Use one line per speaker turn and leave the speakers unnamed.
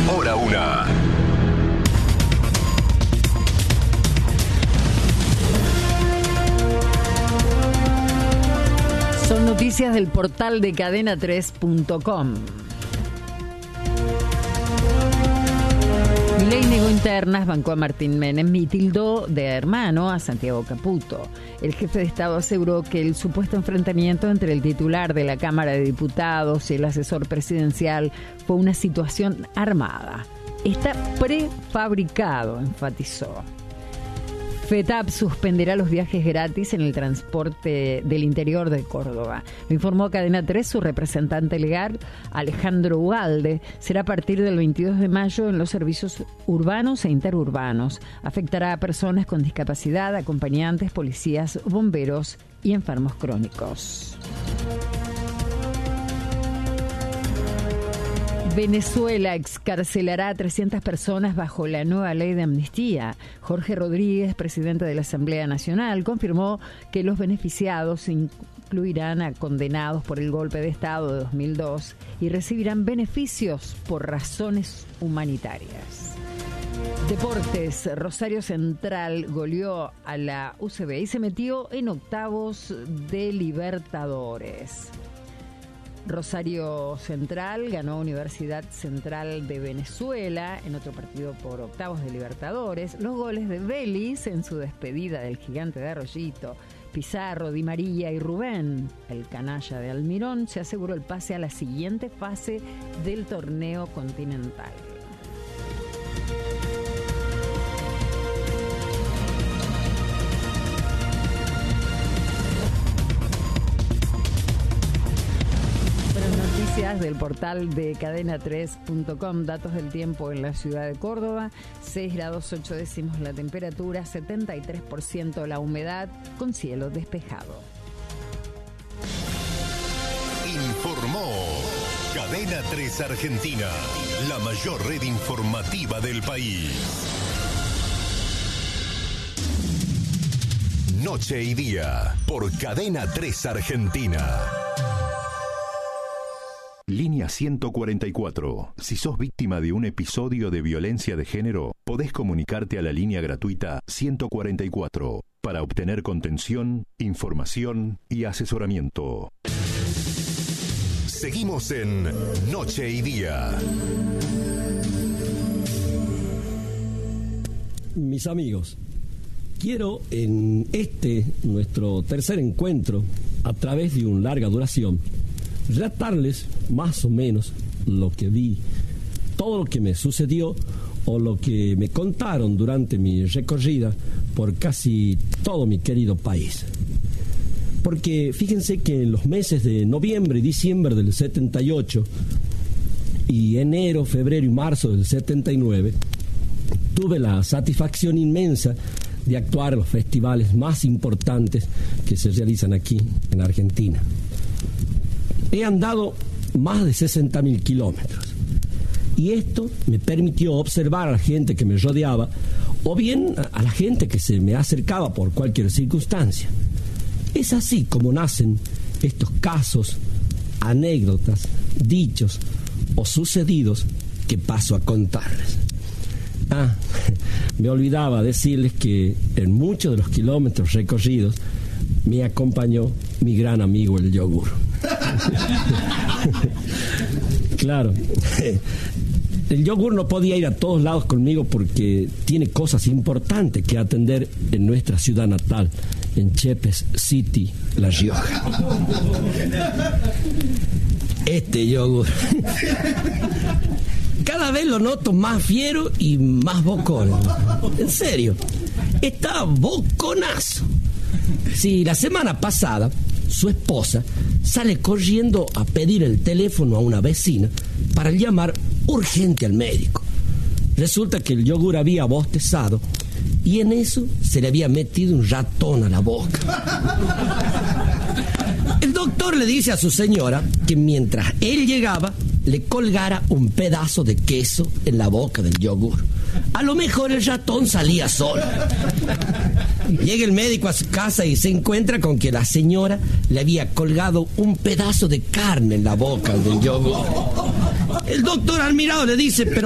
Hora 1.
Son noticias del portal de cadena3.com. Milei negó internas, bancó a Martín Menem y tildó de hermano a Santiago Caputo. El jefe de Estado aseguró que el supuesto enfrentamiento entre el titular de la Cámara de Diputados y el asesor presidencial fue una situación armada. Está prefabricado, enfatizó. FETAP suspenderá los viajes gratis en el transporte del interior de Córdoba. Lo informó Cadena 3 su representante legal, Alejandro Ugalde. Será a partir del 22 de mayo en los servicios urbanos e interurbanos. Afectará a personas con discapacidad, acompañantes, policías, bomberos y enfermos crónicos. Venezuela excarcelará a 300 personas bajo la nueva ley de amnistía. Jorge Rodríguez, presidente de la Asamblea Nacional, confirmó que los beneficiados incluirán a condenados por el golpe de Estado de 2002 y recibirán beneficios por razones humanitarias. Deportes, Rosario Central goleó a la UCB y se metió en octavos de Libertadores. Rosario Central ganó a Universidad Central de Venezuela en otro partido por octavos de Libertadores. Los goles de Vélez en su despedida del Gigante de Arroyito, Pizarro, Di María y Rubén, el canalla de Almirón, se aseguró el pase a la siguiente fase del torneo continental. Del portal de cadena3.com, datos del tiempo en la ciudad de Córdoba, 6 grados 8 décimos la temperatura, 73% la humedad, con cielo despejado.
Informó Cadena 3 Argentina, la mayor red informativa del país. Noche y día, por Cadena 3 Argentina. Línea 144. Si sos víctima de un episodio de violencia de género, podés comunicarte a la línea gratuita 144 para obtener contención, información y asesoramiento. Seguimos en Noche y Día.
Mis amigos, quiero en nuestro tercer encuentro, a través de una larga duración, relatarles más o menos lo que vi, todo lo que me sucedió o lo que me contaron durante mi recorrida por casi todo mi querido país. Porque fíjense que en los meses de noviembre y diciembre del 78 y enero, febrero y marzo del 79 tuve la satisfacción inmensa de actuar en los festivales más importantes que se realizan aquí en Argentina. He andado más de 60.000 kilómetros y esto me permitió observar a la gente que me rodeaba o bien a la gente que se me acercaba por cualquier circunstancia. Es así como nacen estos casos, anécdotas, dichos o sucedidos que paso a contarles. Me olvidaba decirles que en muchos de los kilómetros recorridos me acompañó mi gran amigo el yogur. Claro, el yogur no podía ir a todos lados conmigo porque tiene cosas importantes que atender en nuestra ciudad natal, en Chepes City, La Rioja. Este yogur cada vez lo noto más fiero y más bocón. En serio, está boconazo. Sí, la semana pasada su esposa sale corriendo a pedir el teléfono a una vecina para llamar urgente al médico. Resulta que el yogur había bostezado y en eso se le había metido un ratón a la boca. El doctor le dice a su señora que mientras él llegaba le colgara un pedazo de queso en la boca del yogur. A lo mejor el ratón salía solo. Llega el médico a su casa y se encuentra con que la señora le había colgado un pedazo de carne en la boca del yogur. El doctor al mirado le dice: pero